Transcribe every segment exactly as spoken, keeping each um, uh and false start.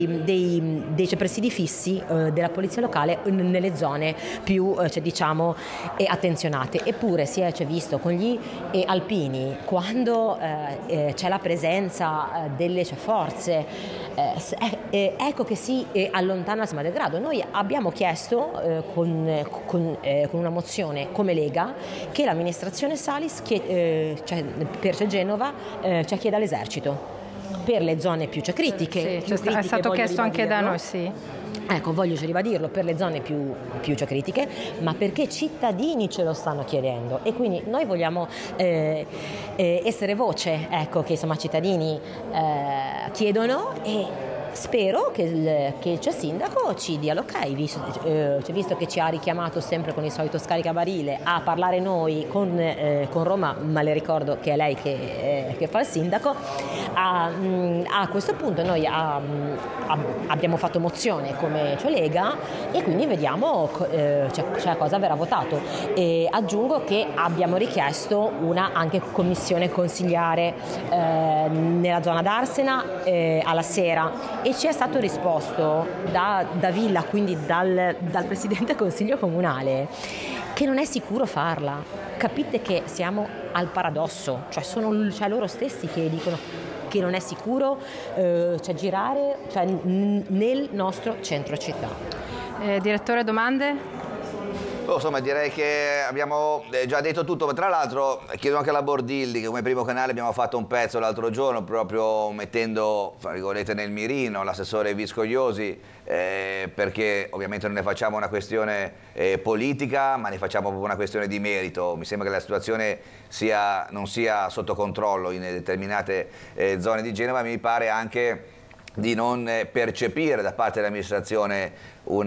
Dei, dei presidi fissi eh, della polizia locale nelle zone più eh, cioè, diciamo eh, attenzionate. Eppure si è cioè, visto con gli eh, alpini, quando eh, eh, c'è la presenza eh, delle cioè, forze, eh, eh, ecco che si eh, allontana il malgrado. Noi abbiamo chiesto eh, con, con, eh, con una mozione come Lega che l'amministrazione Salis chied, eh, cioè, per cioè, Genova eh, cioè, chieda all'esercito per le zone più cioè, critiche, sì, più critiche, è stato chiesto anche da noi, sì. Ecco, voglio ribadirlo per le zone più, più cioè, critiche, ma perché cittadini ce lo stanno chiedendo e quindi noi vogliamo eh, eh, essere voce, ecco, che insomma cittadini eh, chiedono e spero che il, che il sindaco ci dia l'ok, visto, eh, visto che ci ha richiamato sempre con il solito scaricabarile a parlare noi con, eh, con Roma, ma le ricordo che è lei che, eh, che fa il sindaco. A, mh, a questo punto noi a, a, abbiamo fatto mozione come cioè Lega e quindi vediamo eh, cioè, cioè cosa verrà votato. E aggiungo che abbiamo richiesto una anche commissione consigliare eh, nella zona d'Arsena eh, alla sera e ci è stato risposto da, da Villa, quindi dal, dal presidente consiglio comunale, che non è sicuro farla. Capite che siamo al paradosso, cioè sono cioè loro stessi che dicono che non è sicuro eh, cioè girare cioè, n- nel nostro centro città. Eh, direttore, domande? Oh, insomma, direi che abbiamo già detto tutto, ma tra l'altro chiedo anche alla Bordilli che come primo canale abbiamo fatto un pezzo l'altro giorno proprio mettendo, fra virgolette, nel mirino l'assessore Viscogliosi, eh, perché ovviamente non ne facciamo una questione eh, politica, ma ne facciamo proprio una questione di merito. Mi sembra che la situazione sia, non sia sotto controllo in determinate eh, zone di Genova, mi pare anche di non percepire da parte dell'amministrazione un,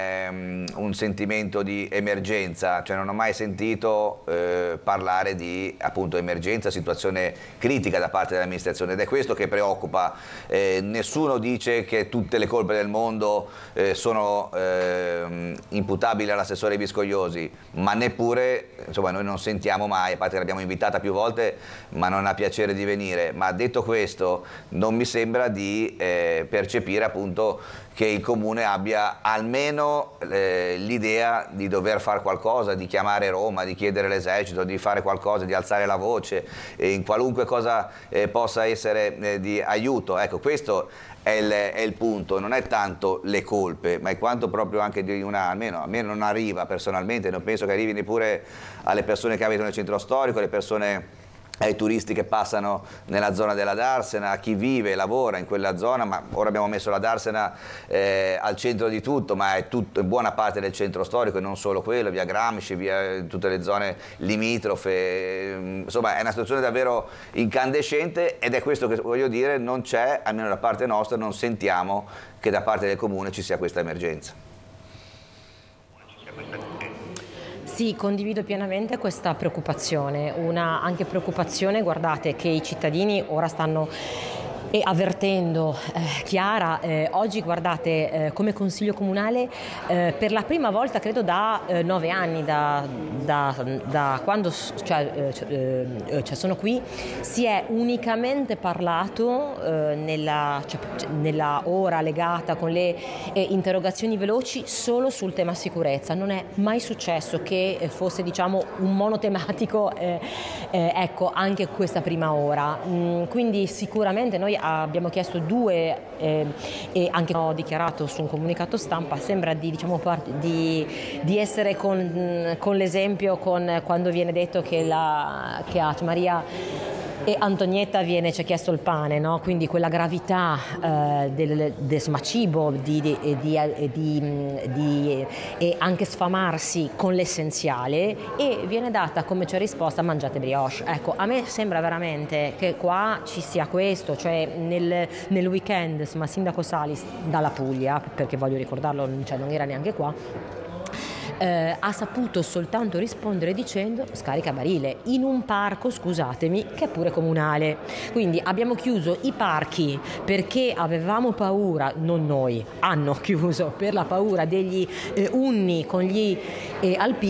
um, un sentimento di emergenza, cioè non ho mai sentito eh, parlare di appunto emergenza, situazione critica da parte dell'amministrazione ed è questo che preoccupa. Eh, nessuno dice che tutte le colpe del mondo eh, sono eh, imputabili all'assessore Viscogliosi, ma neppure, insomma, noi non sentiamo mai, a parte che l'abbiamo invitata più volte ma non ha piacere di venire, ma detto questo non mi sembra di eh, percepire appunto che il comune abbia almeno eh, l'idea di dover fare qualcosa, di chiamare Roma, di chiedere l'esercito, di fare qualcosa, di alzare la voce eh, in qualunque cosa eh, possa essere eh, di aiuto. Ecco, questo è il, è il punto, non è tanto le colpe, ma è quanto proprio anche di una, almeno a me non arriva personalmente, non penso che arrivi neppure alle persone che abitano nel centro storico, alle persone ai turisti che passano nella zona della Darsena, a chi vive e lavora in quella zona, ma ora abbiamo messo la Darsena eh, al centro di tutto, ma è, tutto, è buona parte del centro storico e non solo quello, via Gramsci, via tutte le zone limitrofe, insomma è una situazione davvero incandescente ed è questo che voglio dire, non c'è, almeno da parte nostra, non sentiamo che da parte del comune ci sia questa emergenza. Sì, condivido pienamente questa preoccupazione, una anche preoccupazione, guardate, che i cittadini ora stanno e avvertendo eh, Chiara, eh, oggi guardate eh, come consiglio comunale eh, per la prima volta credo da eh, nove anni, da, da, da quando cioè, eh, eh, cioè sono qui, si è unicamente parlato eh, nella, cioè, nella ora legata con le eh, interrogazioni veloci solo sul tema sicurezza. Non è mai successo che fosse diciamo un monotematico eh, eh, ecco anche questa prima ora, mm, quindi sicuramente noi abbiamo chiesto due eh, e anche ho dichiarato su un comunicato stampa, sembra di, diciamo, di, di essere con, con l'esempio con quando viene detto che, la, che a Maria e Antonietta viene ci ha chiesto il pane, no? Quindi quella gravità eh, del, del insomma, cibo di, di, di, di, di, e anche sfamarsi con l'essenziale e viene data come c'è risposta mangiate brioche. Ecco, a me sembra veramente che qua ci sia questo, cioè nel, nel weekend insomma, sindaco Salis dalla Puglia, perché voglio ricordarlo, cioè, non era neanche qua, Eh, ha saputo soltanto rispondere dicendo scaricabarile in un parco, scusatemi, che è pure comunale. Quindi abbiamo chiuso i parchi perché avevamo paura, non noi, hanno chiuso per la paura degli eh, unni con gli eh, alpini.